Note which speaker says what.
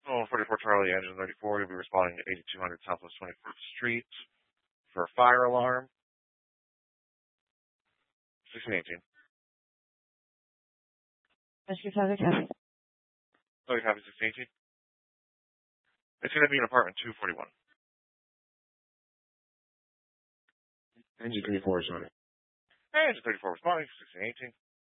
Speaker 1: Oh, 44 Charlie, engine 34. You'll be responding to 8200 Southwest 24th Street for a fire alarm. 1618. Oh, you have 1618? It's going to be in apartment 241.
Speaker 2: Engine 34, sorry.
Speaker 1: Engine 34 responding, 1618.